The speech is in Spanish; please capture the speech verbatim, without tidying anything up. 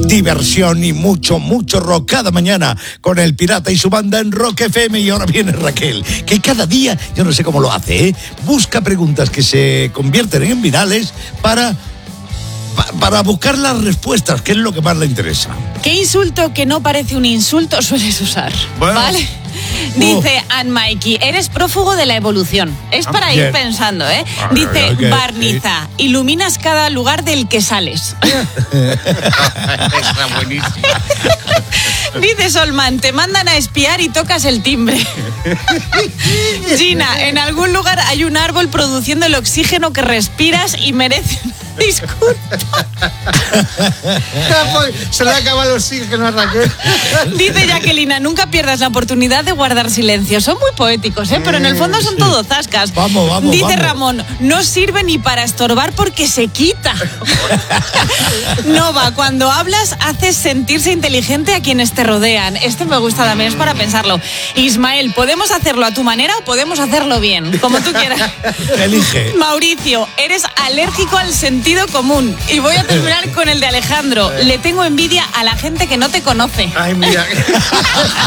diversión y mucho, mucho rock cada mañana con el Pirata y su banda en Rock F M. Y ahora viene Raquel, que cada día, yo no sé cómo lo hace, ¿eh? busca preguntas que se convierten en virales para... para buscar las respuestas, que es lo que más le interesa. ¿Qué insulto que no parece un insulto sueles usar? Bueno. ¿Vale? Dice Ann Mikey, eres prófugo de la evolución. Es para ir pensando, ¿eh? Dice Barniza, iluminas cada lugar del que sales. Está buenísimo. Dice Solman, te mandan a espiar y tocas el timbre. Gina, en algún lugar hay un árbol produciendo el oxígeno que respiras y merece una disculpa. Se le acaba el oxígeno a Raquel. Dice Jacquelina, nunca pierdas la oportunidad de guardar silencio. Son muy poéticos, ¿eh? Pero en el fondo son sí. todo zascas. Vamos, vamos, Dice vamos. Ramón, no sirve ni para estorbar porque se quita. Nova, cuando hablas haces sentirse inteligente a quienes te rodean. Este me gusta también, es para pensarlo. Ismael, podemos hacerlo a tu manera o podemos hacerlo bien, como tú quieras. Elige. Mauricio, eres alérgico al sentido común. Y voy a terminar con el de Alejandro. Le tengo envidia a la gente que no te conoce. Ay, mira.